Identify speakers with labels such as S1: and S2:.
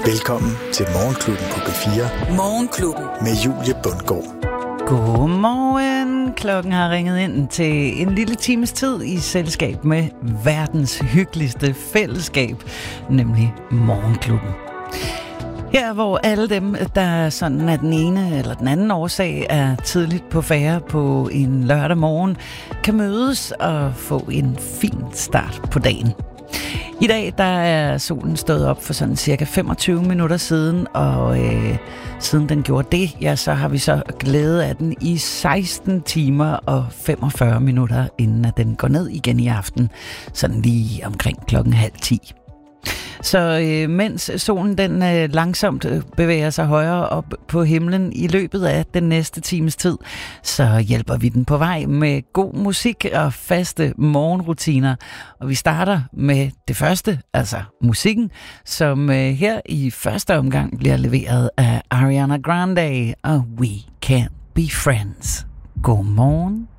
S1: Velkommen til Morgenklubben på B4.
S2: Morgenklubben.
S1: Med Julie Bundgaard.
S3: Godmorgen. Klokken har ringet ind til en lille times tid i selskab med verdens hyggeligste fællesskab, nemlig Morgenklubben. Her hvor alle dem, der sådan af den ene eller den anden årsag er tidligt på færde på en lørdag morgen, kan mødes og få en fin start på dagen. I dag der er solen stået op for sådan cirka 25 minutter siden, og siden den gjorde det, ja, så har vi så glæde af den i 16 timer og 45 minutter, inden at den går ned igen i aften, sådan lige omkring 9:30. Så mens solen den langsomt bevæger sig højere op på himlen i løbet af den næste times tid, så hjælper vi den på vej med god musik og faste morgenrutiner. Og vi starter med det første, altså musikken, som her i første omgang bliver leveret af Ariana Grande og We Can't Be Friends. God morgen.